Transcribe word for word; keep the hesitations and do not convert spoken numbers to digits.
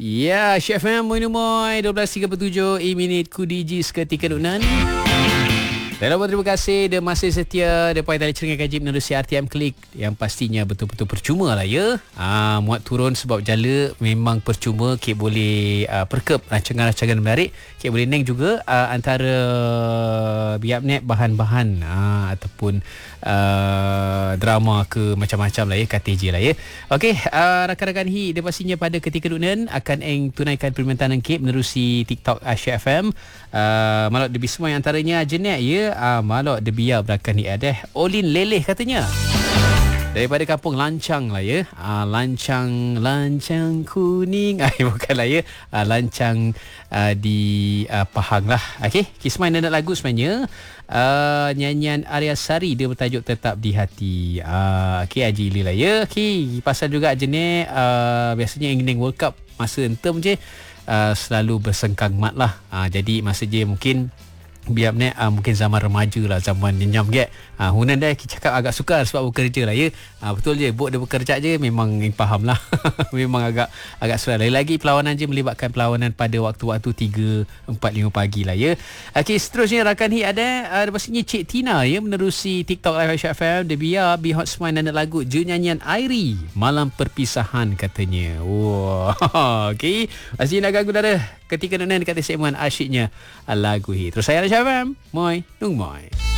Ya, Chef M, Moy dua belas tiga puluh tujuh e minit ku D J seketika dunan. Dan terima kasih dan masih setia depan tali ceringkan kaji menerusi R T M Klik yang pastinya betul-betul percuma lah ya. Ah, muat turun sebab jala memang percuma. Kek boleh uh, perkep rancangan-rancangan menarik. Kek boleh neng juga uh, antara biap net bahan-bahan uh, ataupun uh, drama ke macam-macam lah ya, K T J lah ya. Okey, uh, rakan-rakan hi dia pastinya pada ketika dunan akan eng tunaikan permintaan kek menerusi TikTok Asia F M. Uh, malak debi semua yang antaranya jenek ya. Ah, malok de biar berakan ni ada Olin Leleh katanya. Daripada kampung Lancang lah ya. Ah, Lancang Lancang kuning. Ah, bukanlah ya. Ah, Lancang ah, di ah, Pahang lah. Okey, kismai nak lagu sebenarnya. Uh, nyanyian Arya Sari dia bertajuk Tetap di Hati. Ah, okey, Haji Ili lah ya. Okey, pasal juga jenis uh, biasanya England World Cup masa entem je uh, selalu bersengkang mat lah. Ah, jadi masa je mungkin biar ni uh, mungkin zaman remaja lah, zaman nyam get. Ah, uh, Hunan dah cakap agak sukar sebab bekerja lah ya. Uh, betul je, buk dia bekerja je memang faham lah. Memang agak agak surat. Lagi-lagi perlawanan je melibatkan perlawanan pada waktu-waktu tiga, empat, lima pagi lah ya. Okey, seterusnya rakan hi ada uh, pastinya Cik Tina ya menerusi TikTok Live Asia F M. Dia biar Be Hot Smile dan lagu je nyanyian Airi Malam Perpisahan katanya. Wow. Okey, pasti nak ganggu dah ketika nak dekat segmen asyiknya lagu hi. Terus saya Asia F M. Moi, nung moi.